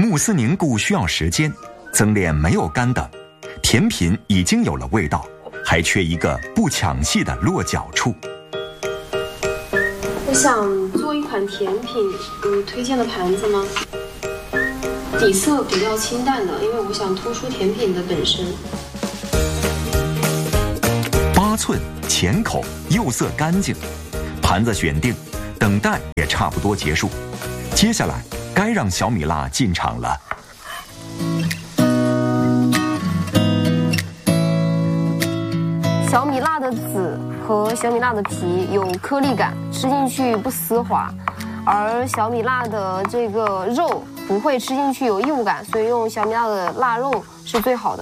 慕斯凝固需要时间，增炼没有干等，甜品已经有了味道，还缺一个不抢戏的落脚处。 我想做一款甜品，有推荐的盘子吗？底色比较清淡的，因为我想突出甜品的本身。 8寸，浅口，釉色干净，盘子选定，等待也差不多结束。接下来该让小米辣进场了。 小米辣的籽和小米辣的皮有颗粒感，吃进去不丝滑，而小米辣的这个肉不会吃进去有异物感，所以用小米辣的腊肉是最好的。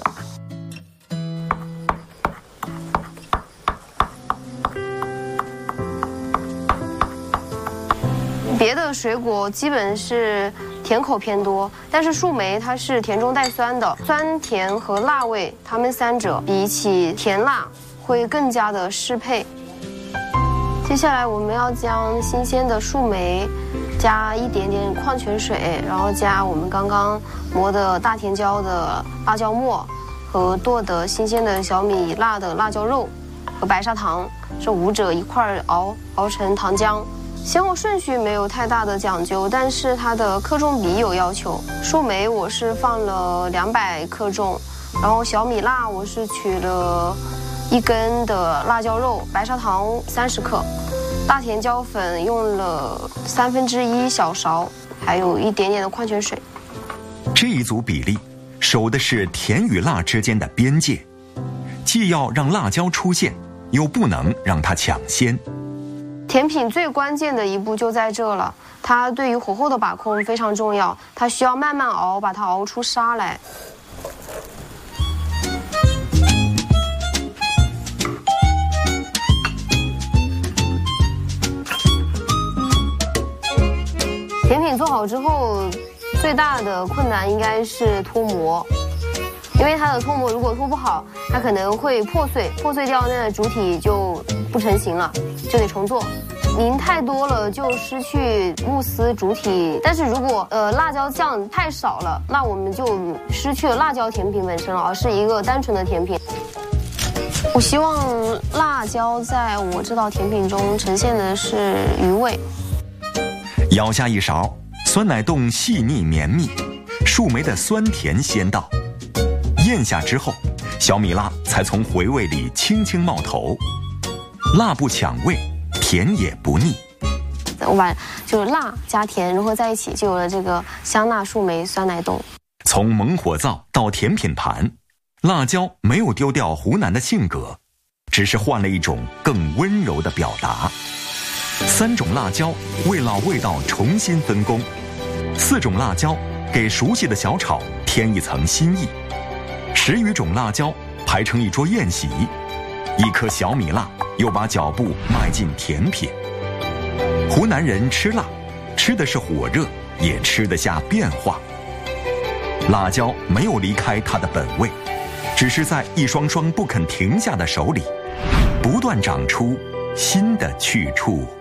别的水果基本是甜口偏多，但是树莓它是甜中带酸的，酸甜和辣味，它们三者比起甜辣会更加的适配。接下来我们要将新鲜的树莓加一点点矿泉水，然后加我们刚刚磨的大甜椒的辣椒末和剁的新鲜的小米辣的辣椒肉和白砂糖，这5者一块熬成糖浆。先后顺序没有太大的讲究，但是它的克重比有要求。树莓我是放了200克重，然后小米辣我是取了1根的辣椒肉，白砂糖30克，大甜椒粉用了1/3小勺，还有一点点的矿泉水。 这一组比例守的是甜与辣之间的边界，既要让辣椒出现，又不能让它抢先。 甜品最关键的一步就在这了，它对于火候的把控非常重要，它需要慢慢熬，把它熬出沙来。甜品做好之后，最大的困难应该是脱模，因为它的脱模如果脱不好，它可能会破碎掉，那主体就不成型了，就得重做。淋太多了就失去慕斯主体，但是如果辣椒酱太少了，那我们就失去了辣椒甜品本身了，而是一个单纯的甜品。我希望辣椒在我这道甜品中呈现的是余味。 舀下一勺，酸奶冻细腻绵密，树莓的酸甜先到。咽下之后，小米辣才从回味里轻轻冒头，辣不抢味，甜也不腻。 我把就是辣加甜融合在一起，就有了这个香辣树莓酸奶冻。 从猛火灶到甜品盘，辣椒没有丢掉湖南的性格，只是换了一种更温柔的表达。3种辣椒为老味道重新分工，4种辣椒给熟悉的小炒添一层新意，10余种辣椒排成一桌宴席，1颗小米辣又把脚步迈进甜品。湖南人吃辣，吃的是火热，也吃得下变化。辣椒没有离开它的本味，只是在一双双不肯停下的手里，不断长出新的去处。